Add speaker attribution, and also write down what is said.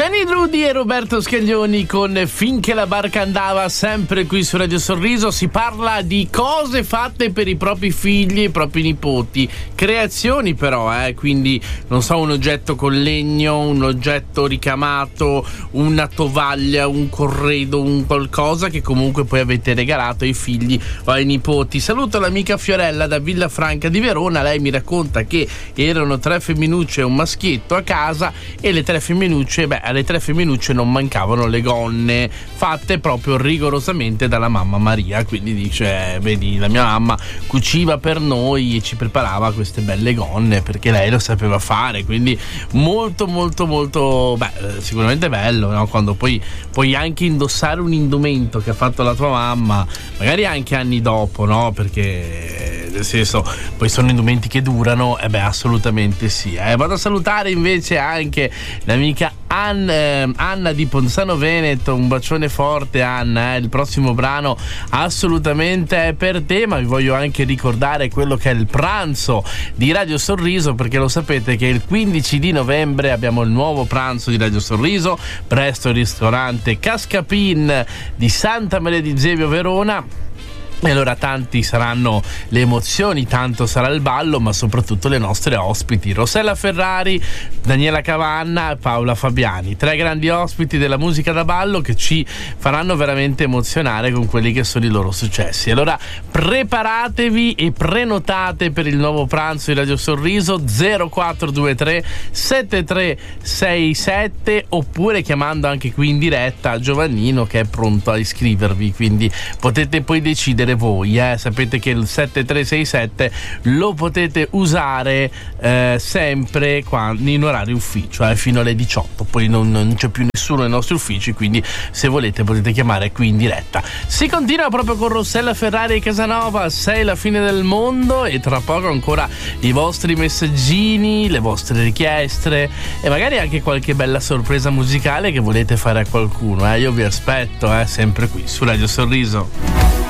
Speaker 1: Gianni Drudi e Roberto Scaglioni con Finché la barca andava, sempre qui su Radio Sorriso. Si parla di cose fatte per i propri figli e i propri nipoti, creazioni però, quindi non so, un oggetto con legno, un oggetto ricamato, una tovaglia, un corredo, un qualcosa che comunque poi avete regalato ai figli o ai nipoti. Saluto l'amica Fiorella da Villafranca di Verona. Lei mi racconta che erano 3 femminucce e un maschietto a casa, e le 3 femminucce, alle 3 femminucce non mancavano le gonne fatte proprio rigorosamente dalla mamma Maria. Quindi dice, vedi, la mia mamma cuciva per noi e ci preparava queste belle gonne perché lei lo sapeva fare. Quindi molto molto molto sicuramente bello, no? Quando poi puoi anche indossare un indumento che ha fatto la tua mamma, magari anche anni dopo, no? Perché nel senso, poi sono indumenti che durano, assolutamente sì. Vado a salutare invece anche l'amica Anna di Ponzano Veneto. Un bacione forte, Anna. Il prossimo brano assolutamente è per te, ma vi voglio anche ricordare quello che è il pranzo di Radio Sorriso, perché lo sapete che il 15 di novembre abbiamo il nuovo pranzo di Radio Sorriso presso il ristorante Cascapin di Santa Maria di Zevio, Verona. E allora tanti saranno le emozioni, tanto sarà il ballo, ma soprattutto le nostre ospiti Rossella Ferrari, Daniela Cavanna e Paola Fabiani, 3 grandi ospiti della musica da ballo che ci faranno veramente emozionare con quelli che sono i loro successi. Allora preparatevi e prenotate per il nuovo pranzo di Radio Sorriso 0423 7367, oppure chiamando anche qui in diretta Giovannino che è pronto a iscrivervi, quindi potete poi decidere voi, sapete che il 7367 lo potete usare sempre in orario ufficio, fino alle 18, poi non c'è più nessuno nei nostri uffici, quindi se volete potete chiamare qui in diretta. Si continua proprio con Rossella Ferrari e Casanova, Sei la fine del mondo, e tra poco ancora i vostri messaggini, le vostre richieste e magari anche qualche bella sorpresa musicale che volete fare a qualcuno. Io vi aspetto sempre qui su Radio Sorriso.